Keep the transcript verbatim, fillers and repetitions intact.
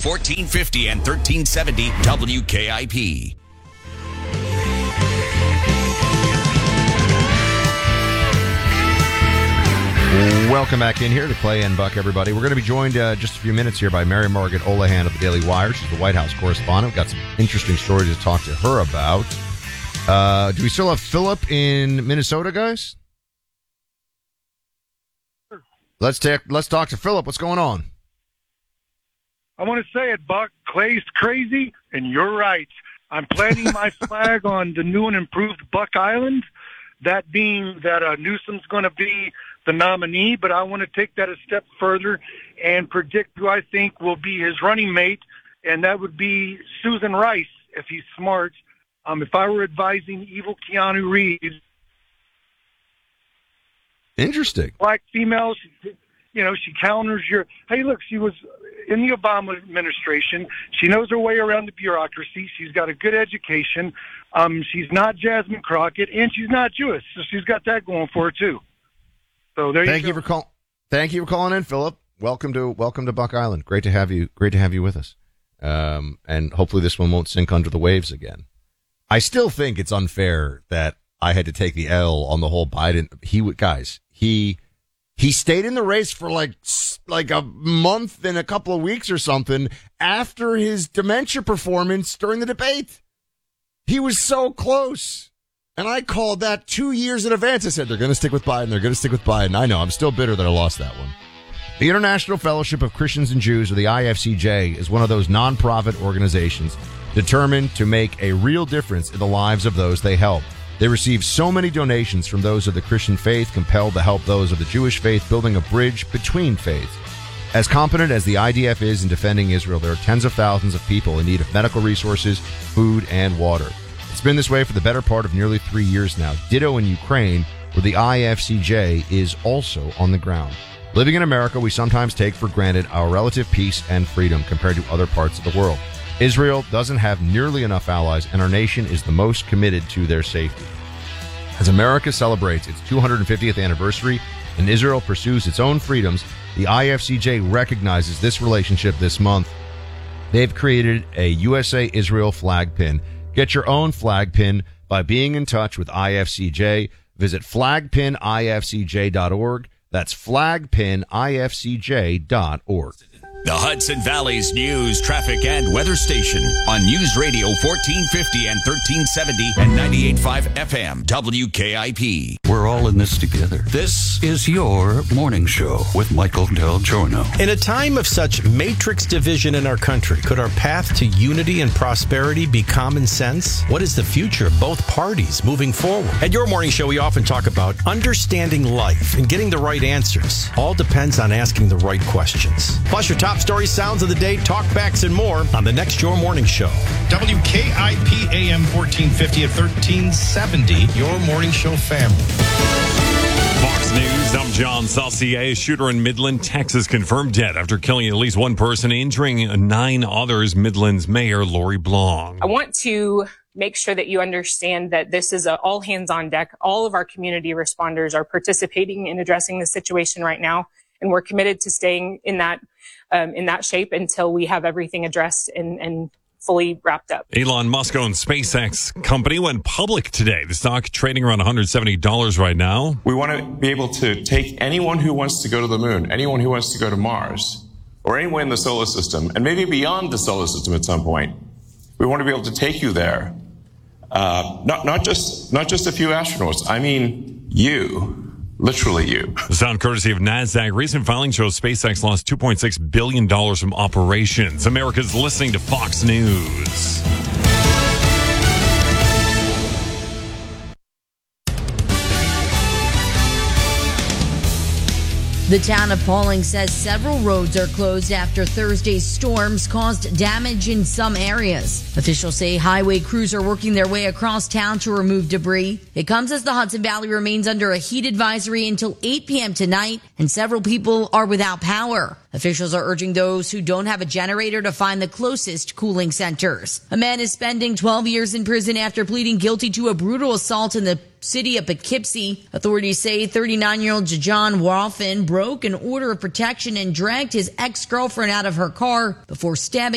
fourteen fifty and thirteen seventy W K I P. Welcome back in here to Clay and Buck, everybody. We're going to be joined uh, just a few minutes here by Mary Margaret Olahan of the Daily Wire. She's the White House correspondent. We've got some interesting stories to talk to her about. Uh, do we still have Philip in Minnesota, guys? Let's take. Let's talk to Philip. What's going on? I want to say it, Buck. Clay's crazy, and you're right. I'm planting my flag on the new and improved Buck Island. That being that uh, Newsom's going to be the nominee, but I want to take that a step further and predict who I think will be his running mate, and that would be Susan Rice, if he's smart. Um, if I were advising evil Keanu Reeves. Interesting. Black female, she, you know, she counters your, hey, look, she was in the Obama administration. She knows her way around the bureaucracy. She's got a good education. Um, she's not Jasmine Crockett, and she's not Jewish, so she's got that going for her, too. So there you thank go. you for call. Thank you for calling in, Philip. Welcome to welcome to Buck Island. Great to have you. Great to have you with us. Um, and hopefully this one won't sink under the waves again. I still think it's unfair that I had to take the L on the whole Biden. He would, guys. He he stayed in the race for like like a month and a couple of weeks or something after his dementia performance during the debate. He was so close. And I called that two years in advance. I said, they're going to stick with Biden. They're going to stick with Biden. I know. I'm still bitter that I lost that one. The International Fellowship of Christians and Jews, or the I F C J, is one of those nonprofit organizations determined to make a real difference in the lives of those they help. They receive so many donations from those of the Christian faith, compelled to help those of the Jewish faith, building a bridge between faiths. As competent as the I D F is in defending Israel, there are tens of thousands of people in need of medical resources, food, and water. It's been this way for the better part of nearly three years now. Ditto in Ukraine, where the I F C J is also on the ground. Living in America, we sometimes take for granted our relative peace and freedom compared to other parts of the world. Israel doesn't have nearly enough allies, and our nation is the most committed to their safety. As America celebrates its two hundred fiftieth anniversary and Israel pursues its own freedoms, the I F C J recognizes this relationship this month. They've created a U S A Israel flag pin. Get your own flag pin by being in touch with I F C J. Visit flag pin I F C J dot org. That's flag pin I F C J dot org. The Hudson Valley's news, traffic, and weather station on News Radio fourteen fifty and thirteen seventy and ninety-eight point five F M W K I P. We're all in this together. This is your morning show with Michael Del Giorno. In a time of such matrix division in our country, could our path to unity and prosperity be common sense? What is the future of both parties moving forward? At your morning show, we often talk about understanding life and getting the right answers. All depends on asking the right questions. Plus, your top story sounds of the day, talkbacks, and more on the next Your Morning Show. W K I P A M fourteen fifty at thirteen seventy, Your Morning Show family. Fox News, I'm John Saucier. A shooter in Midland, Texas, confirmed dead after killing at least one person, injuring nine others. Midland's Mayor Lori Blanc. I want to make sure that you understand that this is a all hands on deck. All of our community responders are participating in addressing the situation right now, and we're committed to staying in that um, in that shape until we have everything addressed and, and fully wrapped up. Elon Musk owned SpaceX company went public today. The stock trading around one hundred seventy dollars right now. We want to be able to take anyone who wants to go to the moon, anyone who wants to go to Mars, or anywhere in the solar system, and maybe beyond the solar system at some point. We want to be able to take you there. Uh, not, not just, not just a few astronauts. I mean, you. Literally you. The sound courtesy of NASDAQ. Recent filing shows SpaceX lost two point six billion dollars from operations. America's listening to Fox News. The town of Pauling says several roads are closed after Thursday's storms caused damage in some areas. Officials say highway crews are working their way across town to remove debris. It comes as the Hudson Valley remains under a heat advisory until eight p.m. tonight, and several people are without power. Officials are urging those who don't have a generator to find the closest cooling centers. A man is spending twelve years in prison after pleading guilty to a brutal assault in the city of Poughkeepsie. Authorities say thirty-nine-year-old John Walfin broke an order of protection and dragged his ex-girlfriend out of her car before stabbing